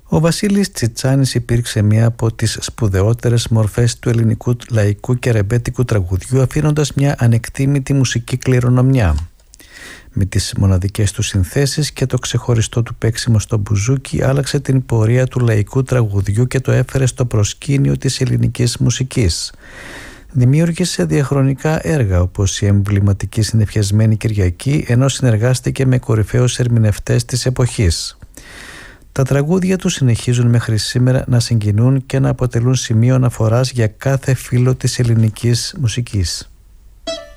Ο Βασίλης Τσιτσάνης υπήρξε μία από τις σπουδαιότερες μορφές του ελληνικού λαϊκού και ρεμπέτικου τραγουδιού, αφήνοντας μια ανεκτήμητη μουσική κληρονομιά. Με τις μοναδικές του συνθέσεις και το ξεχωριστό του παίξιμο στο μπουζούκι άλλαξε την πορεία του λαϊκού τραγουδιού και το έφερε στο προσκήνιο της ελληνικής μουσικής. Δημιούργησε διαχρονικά έργα όπως η εμβληματική Συννεφιασμένη Κυριακή, ενώ συνεργάστηκε με κορυφαίους ερμηνευτές της εποχής. Τα τραγούδια του συνεχίζουν μέχρι σήμερα να συγκινούν και να αποτελούν σημείο αναφοράς για κάθε φίλο της ελληνικής μουσικής.